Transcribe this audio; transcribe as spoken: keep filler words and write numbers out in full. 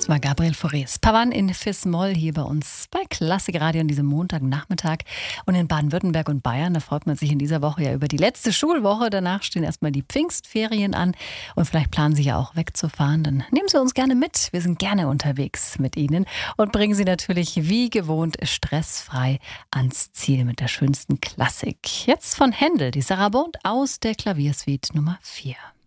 Das war Gabriel Fauré. Pavan in Fis-Moll hier bei uns bei Klassik Radio an diesem Montagnachmittag. Und in Baden-Württemberg und Bayern, da freut man sich in dieser Woche ja über die letzte Schulwoche. Danach stehen erstmal die Pfingstferien an. Und vielleicht planen Sie ja auch wegzufahren. Dann nehmen Sie uns gerne mit. Wir sind gerne unterwegs mit Ihnen und bringen Sie natürlich wie gewohnt stressfrei ans Ziel mit der schönsten Klassik. Jetzt von Händel, die Sarabande aus der Klaviersuite Nummer vier.